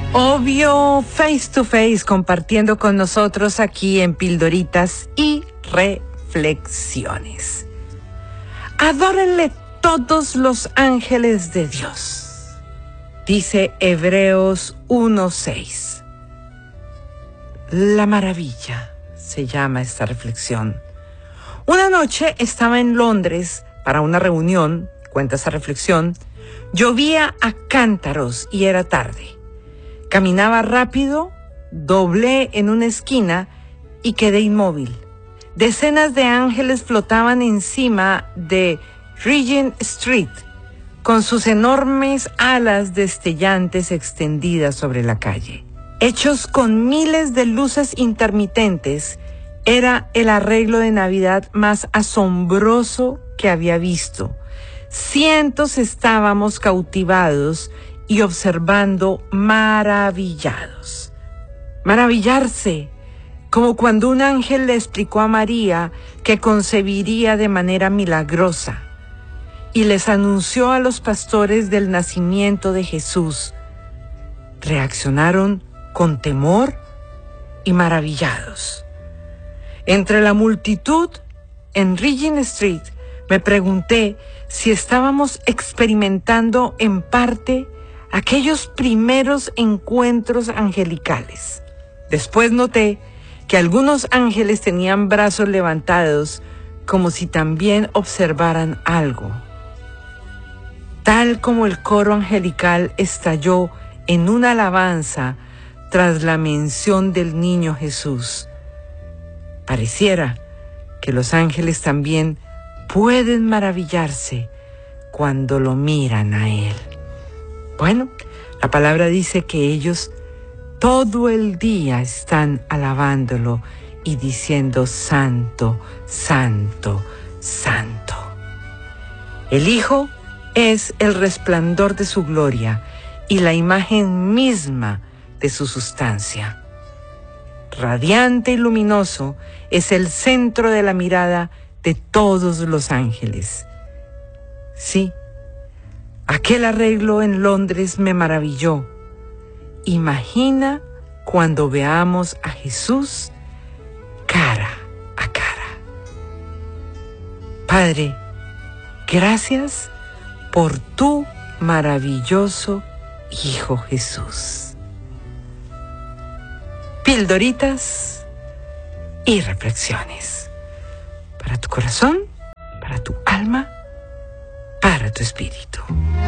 Obvio, face to face, compartiendo con nosotros aquí en Pildoritas y Reflexiones. Adórenle todos los ángeles de Dios, dice Hebreos 1:6. La maravilla se llama esta reflexión. Una noche estaba en Londres para una reunión, cuenta esa reflexión. Llovía a cántaros y era tarde. Caminaba rápido, doblé en una esquina y quedé inmóvil. Decenas de ángeles flotaban encima de Regent Street, con sus enormes alas destellantes extendidas sobre la calle. Hechos con miles de luces intermitentes, era el arreglo de Navidad más asombroso que había visto. Cientos estábamos cautivados y observando maravillados. Maravillarse, como cuando un ángel le explicó a María que concebiría de manera milagrosa y les anunció a los pastores del nacimiento de Jesús. Reaccionaron con temor y maravillados. Entre la multitud en Regent Street me pregunté si estábamos experimentando en parte aquellos primeros encuentros angelicales. Después noté que algunos ángeles tenían brazos levantados como si también observaran algo. Tal como el coro angelical estalló en una alabanza tras la mención del niño Jesús. Pareciera que los ángeles también pueden maravillarse cuando lo miran a Él. Bueno, la palabra dice que ellos todo el día están alabándolo y diciendo santo, santo, santo. El Hijo es el resplandor de su gloria y la imagen misma de su sustancia. Radiante y luminoso, es el centro de la mirada de todos los ángeles. Sí, aquel arreglo en Londres me maravilló. Imagina cuando veamos a Jesús cara a cara. Padre, gracias por tu maravilloso Hijo Jesús. Pildoritas y reflexiones. Para tu corazón, para tu alma, para tu espíritu.